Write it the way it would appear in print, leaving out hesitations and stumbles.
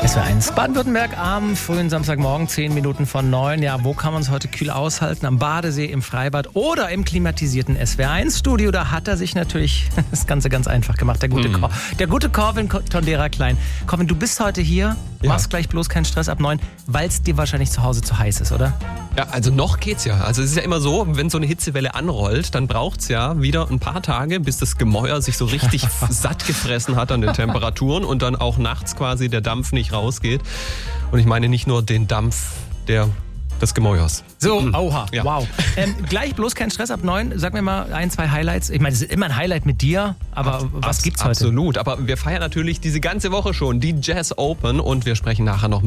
SWR1 Baden-Württemberg am frühen Samstagmorgen, 10 Minuten von 9. Ja, wo kann man es heute kühl aushalten? Am Badesee, im Freibad oder im klimatisierten SWR1-Studio. Da hat er sich natürlich das Ganze ganz einfach gemacht, der gute Corwin Tondera-Klein. Corwin, du bist heute hier, machst gleich bloß keinen Stress ab 9, weil es dir wahrscheinlich zu Hause zu heiß ist, oder? Ja, also noch geht's ja. Also es ist ja immer so, wenn so eine Hitzewelle anrollt, dann braucht's ja wieder ein paar Tage, bis das Gemäuer sich so richtig satt gefressen hat an den Temperaturen und dann auch nachts quasi der Dampf nicht rausgeht. Und ich meine nicht nur den Dampf des Gemäuers. So, oha, Ja. wow. Gleich bloß kein Stress ab 9. Sag mir mal 1, 2 Highlights. Ich meine, es ist immer ein Highlight mit dir, aber was gibt's heute? Absolut, aber wir feiern natürlich diese ganze Woche schon die Jazz Open und wir sprechen nachher noch mit